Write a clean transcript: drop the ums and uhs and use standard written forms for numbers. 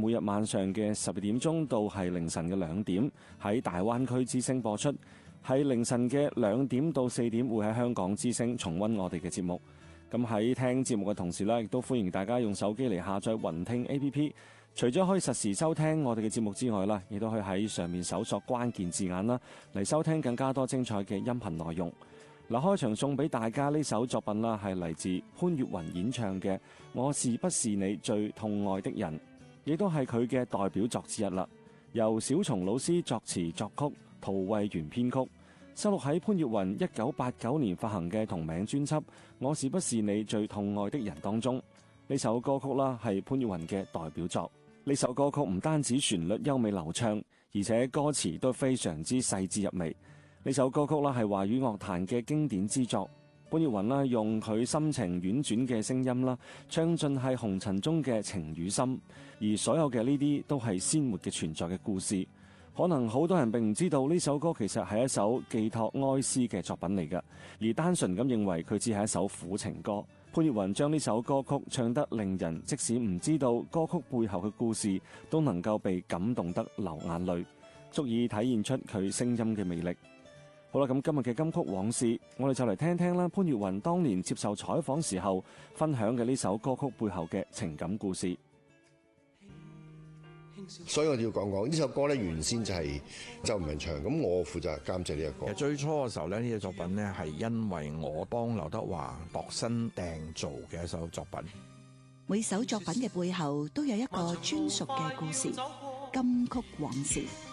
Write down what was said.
每日晚上嘅12點鐘到係凌晨嘅2點喺大灣區之聲播出，喺凌晨嘅2點到4點會喺香港之聲重溫我哋嘅節目。咁喺聽節目嘅同時呢，亦都歡迎大家用手機嚟下載雲聽 APP。除咗可以實時收聽我哋嘅節目之外啦，亦都可以喺上面搜索關鍵字眼啦，嚟收聽更加多精彩嘅音頻內容。嗱，開場送俾大家呢首作品啦，係嚟自潘越雲演唱嘅《我是不是你最痛愛的人》，亦都係佢嘅代表作之一啦。由小松老師作詞作曲，陶慧源編曲，收錄喺潘越雲1989年發行嘅同名專輯《我是不是你最痛愛的人》當中。呢首歌曲啦係潘越雲嘅代表作。呢首歌曲唔單止旋律優美流暢，而且歌詞都非常之細緻入微。呢首歌曲啦係華語樂壇嘅經典之作。潘越雲啦用佢深情婉轉嘅聲音啦，唱盡係紅塵中嘅情與心，而所有嘅呢啲都係鮮活嘅存在嘅故事。可能好多人並唔知道呢首歌其實係一首寄託哀思嘅作品嚟㗎，而單純咁認為佢只係一首苦情歌。潘越雲將呢首歌曲唱得令人即使唔知道歌曲背後嘅故事，都能夠被感動得流眼淚，足以體現出佢聲音嘅魅力。好啦，咁今日嘅金曲往事，我哋就嚟聽聽啦。潘越雲當年接受採訪時候分享嘅呢首歌曲背後嘅情感故事。 所以我哋要講呢首歌咧，原先就係周文唱，咁我負責監製呢一個。 其實最初嘅時候咧，呢隻作品咧係因為我幫劉德華度身訂造嘅一首作品。 每首作品嘅背後都有一個專屬嘅故事，金曲往事。